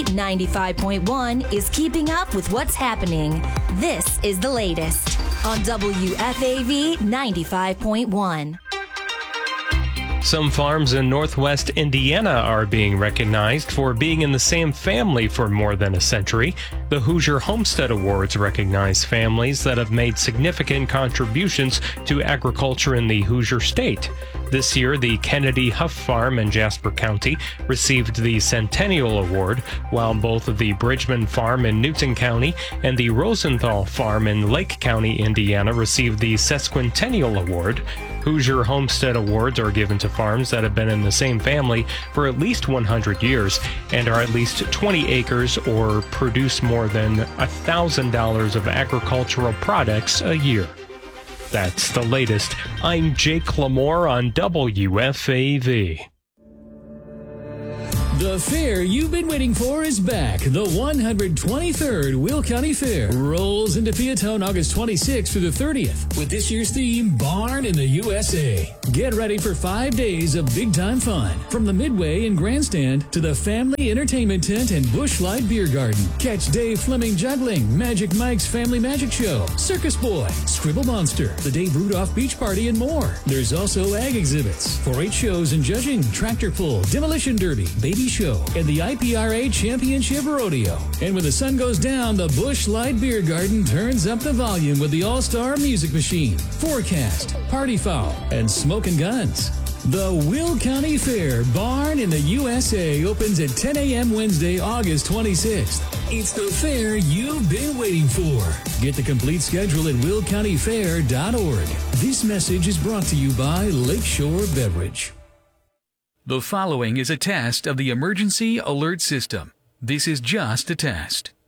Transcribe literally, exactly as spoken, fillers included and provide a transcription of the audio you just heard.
ninety-five point one is keeping up with what's happening. This is the latest on W F A V ninety-five point one. Some farms in northwest Indiana are being recognized for being in the same family for more than a century. The Hoosier Homestead Awards recognize families that have made significant contributions to agriculture in the Hoosier State. This year, the Kennedy Huff Farm in Jasper County received the Centennial Award, while both the Bridgman Farm in Newton County and the Rosenthal Farm in Lake County, Indiana, received the Sesquicentennial Award. Hoosier Homestead Awards are given to farms that have been in the same family for at least one hundred years and are at least twenty acres or produce more than one thousand dollars of agricultural products a year. That's the latest. I'm Jake Lamore on W F A V. The fair you've been waiting for is back. The one hundred twenty-third Will County Fair rolls into Peatone August twenty-sixth through the thirtieth with this year's theme, Barn in the U S A. Get ready for five days of big-time fun, from the Midway and Grandstand to the Family Entertainment Tent and Busch Light Beer Garden. Catch Dave Fleming juggling, Magic Mike's Family Magic Show, Circus Boy, Scribble Monster, the Dave Rudolph Beach Party, and more. There's also ag exhibits, four H shows and judging, tractor pull, demolition derby, baby show, and the I P R A Championship Rodeo. And when the sun goes down, the Busch Light Beer Garden turns up the volume with the All-Star Music Machine, Forecast, Party Foul, and Smoke and Guns. The Will County Fair Barn in the U S A opens at ten a.m. Wednesday, August twenty-sixth. It's the fair you've been waiting for. Get the complete schedule at will county fair dot org. This message is brought to you by Lakeshore Beverage. The following is a test of the emergency alert system. This is just a test.